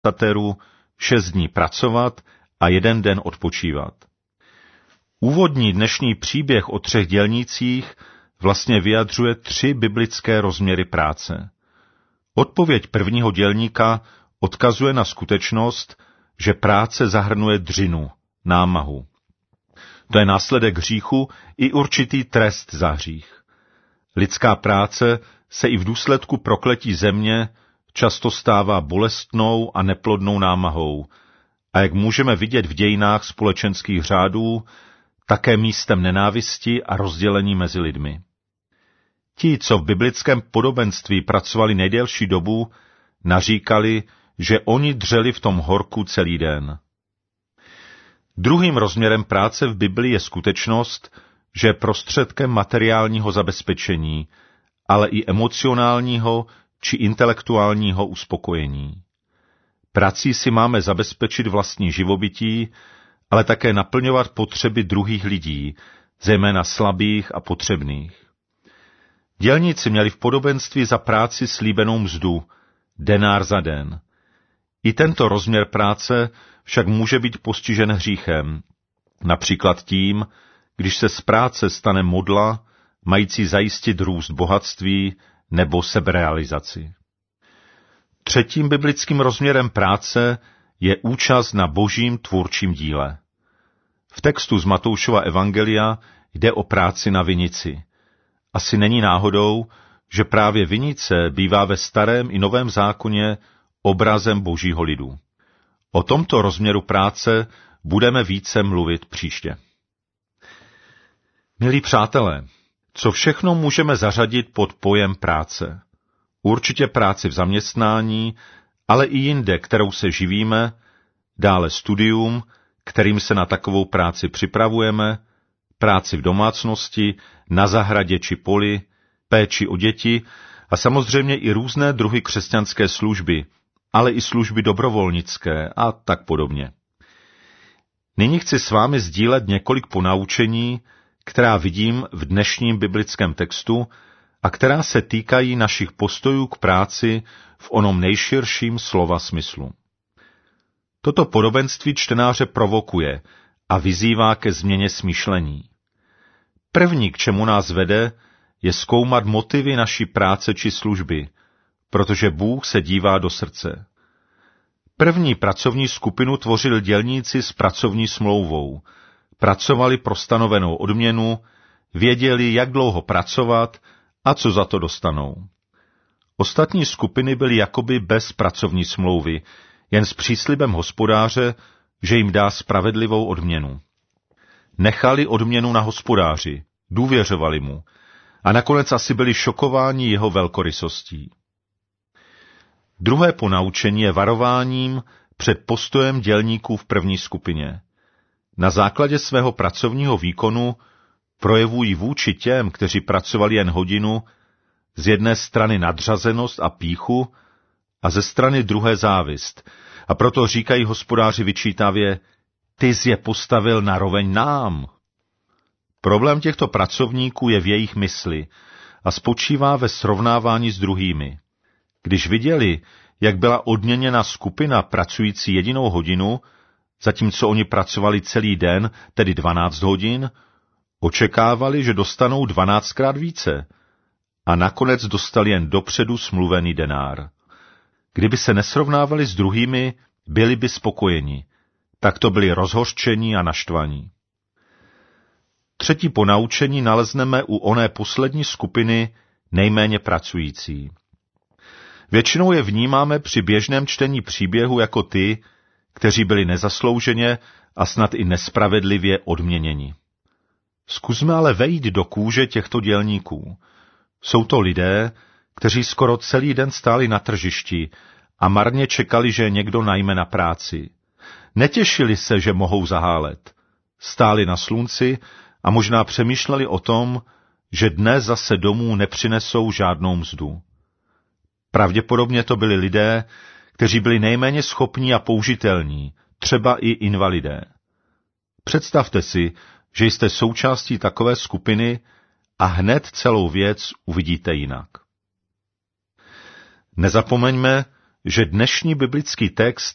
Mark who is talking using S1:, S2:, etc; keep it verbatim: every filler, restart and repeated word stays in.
S1: desateru, šest dní pracovat a jeden den odpočívat. Úvodní dnešní příběh o třech dělnících vlastně vyjadřuje tři biblické rozměry práce. Odpověď prvního dělníka odkazuje na skutečnost, že práce zahrnuje dřinu, námahu. To je následek hříchu i určitý trest za hřích. Lidská práce se i v důsledku prokletí země často stává bolestnou a neplodnou námahou a jak můžeme vidět v dějinách společenských řádů, také místem nenávisti a rozdělení mezi lidmi. Ti, co v biblickém podobenství pracovali nejdelší dobu, naříkali, že oni dřeli v tom horku celý den. Druhým rozměrem práce v Biblii je skutečnost, že je prostředkem materiálního zabezpečení, ale i emocionálního či intelektuálního uspokojení. Prací si máme zabezpečit vlastní živobytí, ale také naplňovat potřeby druhých lidí, zejména slabých a potřebných. Dělníci měli v podobenství za práci slíbenou mzdu, denár za den. I tento rozměr práce však může být postižen hříchem, například tím, když se z práce stane modla, mající zajistit růst bohatství nebo seberealizaci. Třetím biblickým rozměrem práce je účast na božím tvůrčím díle. V textu z Matoušova evangelia jde o práci na vinici. Asi není náhodou, že právě vinice bývá ve Starém i Novém zákoně obrazem božího lidu. O tomto rozměru práce budeme více mluvit příště. Milí přátelé, co všechno můžeme zařadit pod pojem práce? Určitě práci v zaměstnání, ale i jinde, kterou se živíme, dále studium, kterým se na takovou práci připravujeme, práci v domácnosti, na zahradě či poli, péči o děti a samozřejmě i různé druhy křesťanské služby, ale i služby dobrovolnické a tak podobně. Nyní chci s vámi sdílet několik ponaučení, která vidím v dnešním biblickém textu a která se týkají našich postojů k práci v onom nejširším slova smyslu. Toto podobenství čtenáře provokuje a vyzývá ke změně smýšlení. První, k čemu nás vede, je zkoumat motivy naší práce či služby, protože Bůh se dívá do srdce. První pracovní skupinu tvořili dělníci s pracovní smlouvou, pracovali pro stanovenou odměnu, věděli, jak dlouho pracovat a co za to dostanou. Ostatní skupiny byly jakoby bez pracovní smlouvy, jen s příslibem hospodáře, že jim dá spravedlivou odměnu. Nechali odměnu na hospodáři, důvěřovali mu a nakonec asi byli šokováni jeho velkorysostí. Druhé ponaučení je varováním před postojem dělníků v první skupině. Na základě svého pracovního výkonu projevují vůči těm, kteří pracovali jen hodinu, z jedné strany nadřazenost a pýchu a ze strany druhé závist. A proto říkají hospodáři vyčítavě, ty jsi je postavil na roveň nám. Problém těchto pracovníků je v jejich mysli a spočívá ve srovnávání s druhými. Když viděli, jak byla odměněna skupina pracující jedinou hodinu, zatímco oni pracovali celý den, tedy dvanáct hodin, očekávali, že dostanou dvanáctkrát více a nakonec dostali jen dopředu smluvený denár. Kdyby se nesrovnávali s druhými, byli by spokojeni, tak to byli rozhořčení a naštvaní. Třetí ponaučení nalezneme u oné poslední skupiny nejméně pracující. Většinou je vnímáme při běžném čtení příběhu jako ty, kteří byli nezaslouženě a snad i nespravedlivě odměněni. Zkusme ale vejít do kůže těchto dělníků. Jsou to lidé, kteří skoro celý den stáli na tržišti a marně čekali, že je někdo najme na práci. Netěšili se, že mohou zahálet. Stáli na slunci a možná přemýšleli o tom, že dnes zase domů nepřinesou žádnou mzdu. Pravděpodobně to byli lidé, kteří byli nejméně schopní a použitelní, třeba i invalidé. Představte si, že jste součástí takové skupiny a hned celou věc uvidíte jinak. Nezapomeňme, že dnešní biblický text